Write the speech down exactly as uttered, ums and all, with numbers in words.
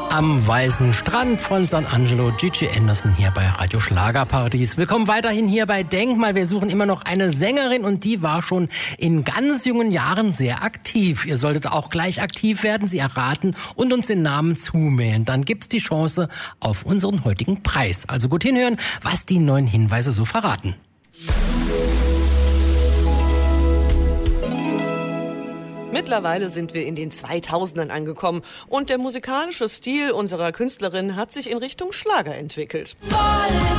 Am weißen Strand von San Angelo, Gigi Anderson hier bei Radio Schlagerparadies. Willkommen weiterhin hier bei Denkmal. Wir suchen immer noch eine Sängerin und die war schon in ganz jungen Jahren sehr aktiv. Ihr solltet auch gleich aktiv werden, sie erraten und uns den Namen zumailen. Dann gibt's die Chance auf unseren heutigen Preis. Also gut hinhören, was die neuen Hinweise so verraten. Mittlerweile sind wir in den zweitausendern angekommen und der musikalische Stil unserer Künstlerin hat sich in Richtung Schlager entwickelt.